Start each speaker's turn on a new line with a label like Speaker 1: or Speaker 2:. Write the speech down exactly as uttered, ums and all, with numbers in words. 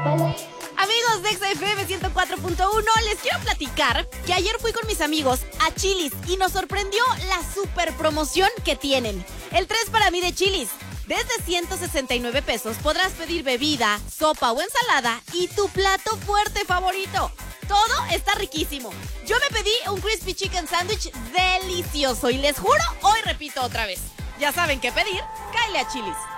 Speaker 1: Amigos de X F M ciento cuatro punto uno, les quiero platicar que ayer fui con mis amigos a Chili's y nos sorprendió la super promoción que tienen. El tres para mí de Chili's. Desde ciento sesenta y nueve pesos podrás pedir bebida, sopa o ensalada y tu plato fuerte favorito. Todo está riquísimo. Yo me pedí un crispy chicken sandwich delicioso y les juro, hoy repito otra vez. Ya saben qué pedir, cáele a Chili's.